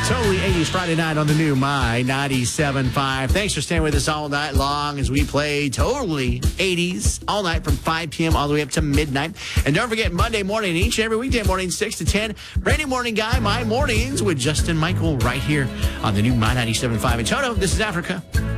Totally 80s Friday night on the new My 97.5. Thanks for staying with us all night long as we play Totally 80s all night from 5 p.m. all the way up to midnight. And don't forget, Monday morning, each and every weekday morning, 6 to 10, brand new morning guy, My Mornings with Justin Michael right here on the new My 97.5. And Toto, this is Africa.